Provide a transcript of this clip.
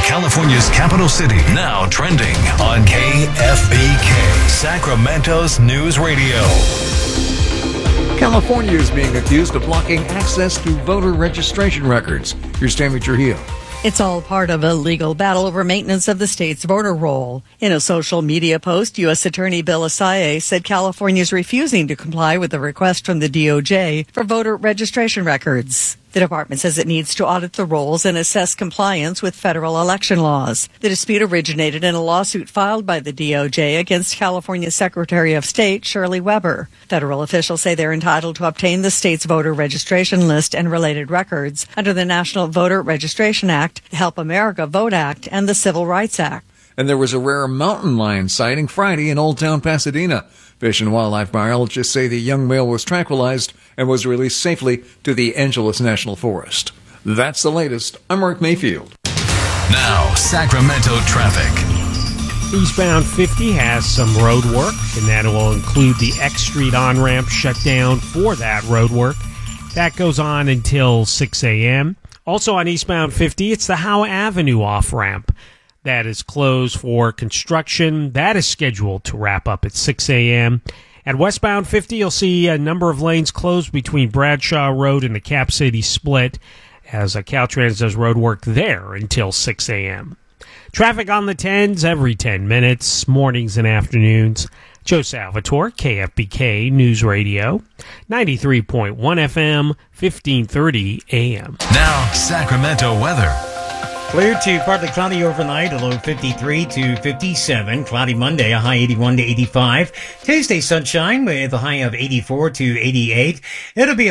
California's capital city, now trending on KFBK, Sacramento's news radio. California is being accused of blocking access to voter registration records. Here's Tammy Trujillo. It's all part of a legal battle over maintenance of the state's voter roll. In a social media post, U.S. Attorney Bill Asaye said California is refusing to comply with the request from the DOJ for voter registration records. The department says it needs to audit the rolls and assess compliance with federal election laws. The dispute originated in a lawsuit filed by the DOJ against California Secretary of State Shirley Weber. Federal officials say they're entitled to obtain the state's voter registration list and related records under the National Voter Registration Act, the Help America Vote Act, and the Civil Rights Act. And there was a rare mountain lion sighting Friday in Old Town Pasadena. Fish and wildlife biologists say the young male was tranquilized and was released safely to the Angeles National Forest. That's the latest. I'm Mark Mayfield. Now, Sacramento traffic. Eastbound 50 has some road work, and that will include the X Street on-ramp shut down for that road work. That goes on until 6 a.m. Also on eastbound 50, it's the Howe Avenue off-ramp. That is closed for construction. That is scheduled to wrap up at 6 a.m. At westbound 50, you'll see a number of lanes closed between Bradshaw Road and the Cap City split as Caltrans does road work there until 6 a.m. Traffic on the 10s every 10 minutes, mornings and afternoons. Joe Salvatore, KFBK News Radio, 93.1 FM, 1530 AM. Now, Sacramento weather. Clear to partly cloudy overnight, a low 53 to 57. Cloudy Monday, a high 81 to 85. Tuesday, sunshine with a high of 84 to 88. It'll be